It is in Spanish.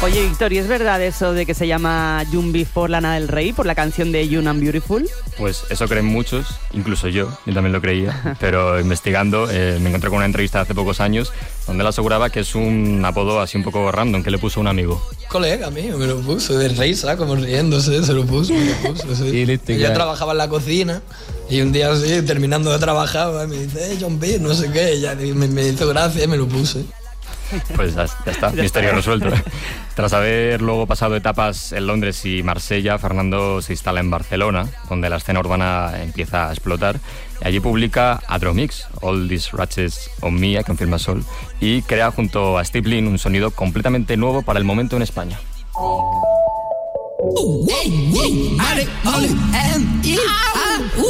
Oye, Víctor, ¿y es verdad eso de que se llama Young Before Lana del Rey por la canción de Young and Beautiful? Pues eso creen muchos, incluso yo también lo creía, pero investigando me encontré con una entrevista de hace pocos años donde él aseguraba que es un apodo así un poco random que le puso un amigo. Colega mío me lo puso, de risa, como riéndose, se lo puso, sí. Yo trabajaba en la cocina y un día así, terminando de trabajar, me dice, John B, no sé qué, y ya me hizo gracia y me lo puse. Pues ya está, misterio resuelto. Tras haber luego pasado etapas en Londres y Marsella, Fernando se instala en Barcelona, donde la escena urbana empieza a explotar. Y allí publica Adromix, All These Ratchets on Me, que confirma Sol, y crea junto a Steve Lin un sonido completamente nuevo para el momento en España.